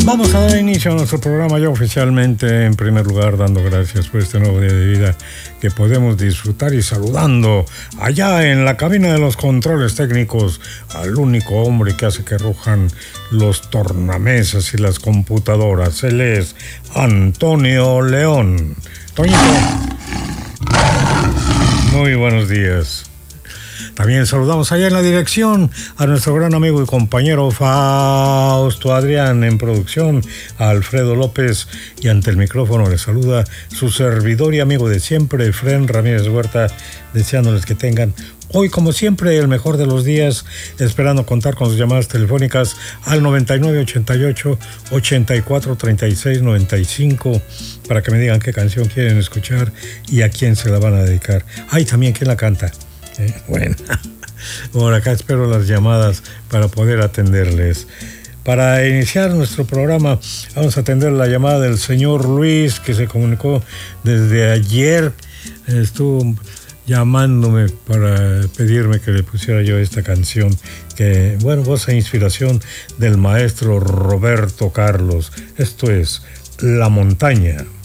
Vamos a dar inicio a nuestro programa ya oficialmente, en primer lugar dando gracias por este nuevo día de vida que podemos disfrutar y saludando allá en la cabina de los controles técnicos al único hombre que hace que rujan los tornamesas y las computadoras. Él es Antonio León. Toñito, muy buenos días. También saludamos allá en la dirección a nuestro gran amigo y compañero Fausto Adrián en producción, a Alfredo López, y ante el micrófono le saluda su servidor y amigo de siempre, Efren Ramírez Huerta, deseándoles que tengan hoy, como siempre, el mejor de los días, esperando contar con sus llamadas telefónicas al 9988-843695 para que me digan qué canción quieren escuchar y a quién se la van a dedicar. Ay, también quién la canta. Bueno, por acá espero las llamadas para poder atenderles. Para iniciar nuestro programa vamos a atender la llamada del señor Luis, que se comunicó desde ayer. Estuvo llamándome para pedirme que le pusiera yo esta canción, que, bueno, voz e inspiración del maestro Roberto Carlos. Esto es La Montaña.